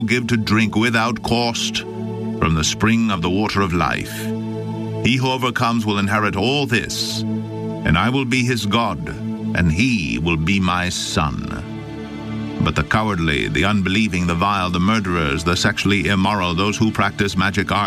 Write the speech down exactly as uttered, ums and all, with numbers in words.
give to drink without cost from the spring of the water of life. He who overcomes will inherit all this, and I will be his God, and he will be my son. But the cowardly, the unbelieving, the vile, the murderers, the sexually immoral, those who practice magic arts,